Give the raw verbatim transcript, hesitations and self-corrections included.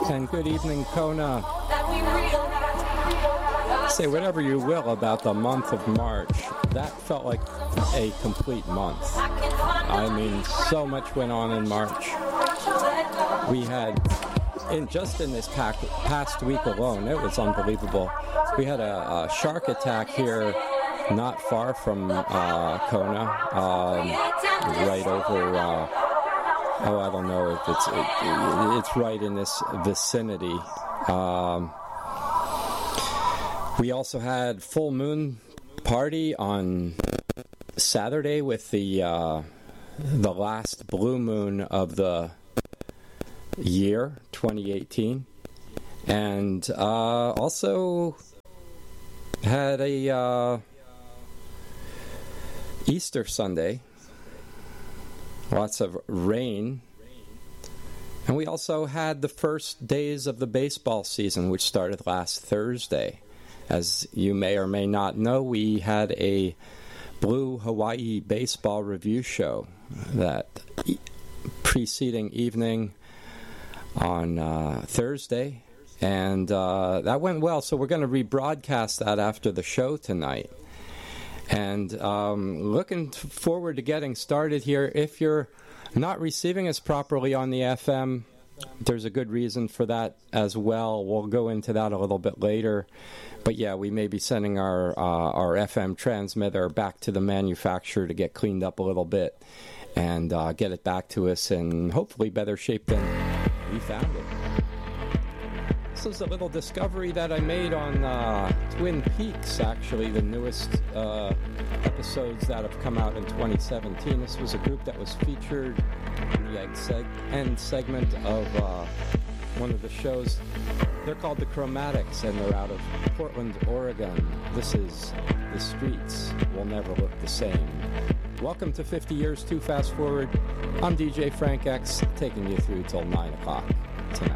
And good evening, Kona. Say whatever you will about the month of March. That felt like a complete month. I mean, so much went on in March. We had, in just in this pack, past week alone, it was unbelievable. We had a, a shark attack here not far from uh, Kona, um, right over, uh, oh, I don't know if it's, it, it's right in this vicinity. Um, we also had full moon party on Saturday with the uh, the last blue moon of the year, twenty eighteen, and uh, also had a uh, Easter Sunday, lots of rain, and we also had the first days of the baseball season, which started last Thursday. As you may or may not know, we had a Blue Hawaii baseball review show that e- preceding evening on uh, Thursday, and uh, that went well. So we're going to rebroadcast that after the show tonight. And um, looking t- forward to getting started here. If you're not receiving us properly on the F M, there's a good reason for that as well. We'll go into that a little bit later. But yeah, we may be sending our uh, our F M transmitter back to the manufacturer to get cleaned up a little bit and uh, get it back to us in hopefully better shape than we found it. This is a little discovery that I made on uh, Twin Peaks, actually, the newest uh, episodes that have come out in twenty seventeen. This was a group that was featured in the seg- end segment of uh, one of the shows. They're called The Chromatics, and they're out of Portland, Oregon. This is The Streets Will Never Look the Same. Welcome to fifty Years Too Fast Forward. I'm D J Frank X, taking you through till nine o'clock tonight.